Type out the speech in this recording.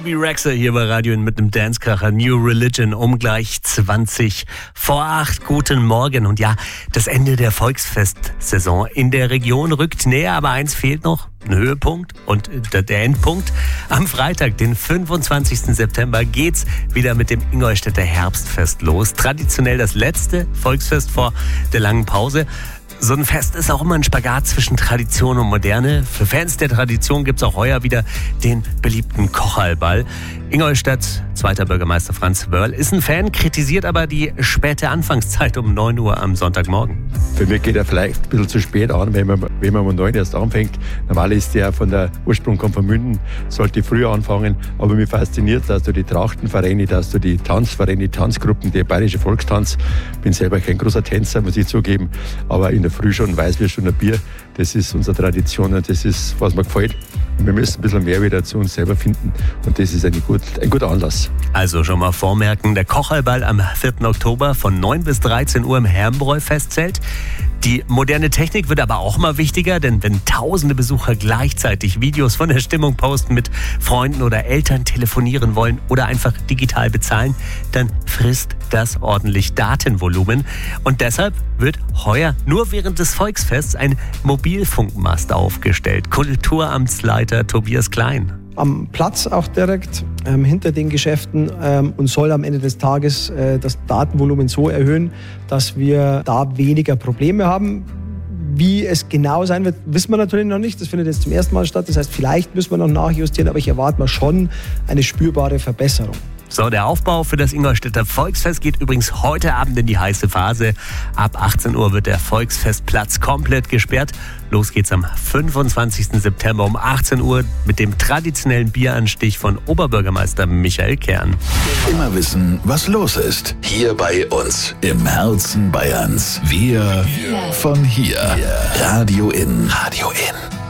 Bibi Rexha hier bei Radio mit einem Dancekracher New Religion um gleich 20 vor 8. Guten Morgen. Und ja, das Ende der Volksfestsaison in der Region rückt näher, aber eins fehlt noch. Ein Höhepunkt und der Endpunkt. Am Freitag, den 25. September, geht's wieder mit dem Ingolstädter Herbstfest los. Traditionell das letzte Volksfest vor der langen Pause. So ein Fest ist auch immer ein Spagat zwischen Tradition und Moderne. Für Fans der Tradition gibt's auch heuer wieder den beliebten Kocherlball. Ingolstadt, zweiter Bürgermeister Franz Wörl, ist ein Fan, kritisiert aber die späte Anfangszeit um 9 Uhr am Sonntagmorgen. Für mich geht er vielleicht ein bisschen zu spät an, wenn man um 9 erst anfängt. Normal ist der von der Ursprung kommt von Münden, sollte früher anfangen. Aber mich fasziniert, dass du die Trachtenvereine, dass du die Tanzvereine, die Tanzgruppen, der Bayerische Volkstanz, bin selber kein großer Tänzer, muss ich zugeben, aber in der Früh schon Weißwürst und ein Bier, das ist unsere Tradition und das ist, was mir gefällt. Wir müssen ein bisschen mehr wieder zu uns selber finden und das ist ein guter Anlass. Also schon mal vormerken, der Kocherlball am 4. Oktober von 9 bis 13 Uhr im Herrenbräu-Festzelt. Die moderne Technik wird aber auch mal wichtiger, denn wenn tausende Besucher gleichzeitig Videos von der Stimmung posten, mit Freunden oder Eltern telefonieren wollen oder einfach digital bezahlen, dann frisst das ordentlich Datenvolumen. Und deshalb wird heuer nur während des Volksfests ein Mobilfunkmast aufgestellt. Kulturamtsleiter Tobias Klein. Am Platz auch direkt hinter den Geschäften und soll am Ende des Tages das Datenvolumen so erhöhen, dass wir da weniger Probleme haben. Wie es genau sein wird, wissen wir natürlich noch nicht. Das findet jetzt zum ersten Mal statt. Das heißt, vielleicht müssen wir noch nachjustieren, aber ich erwarte mal schon eine spürbare Verbesserung. So, der Aufbau für das Ingolstädter Volksfest geht übrigens heute Abend in die heiße Phase. Ab 18 Uhr wird der Volksfestplatz komplett gesperrt. Los geht's am 25. September um 18 Uhr mit dem traditionellen Bieranstich von Oberbürgermeister Michael Kern. Immer wissen, was los ist. Hier bei uns im Herzen Bayerns. Wir von hier. Radio in.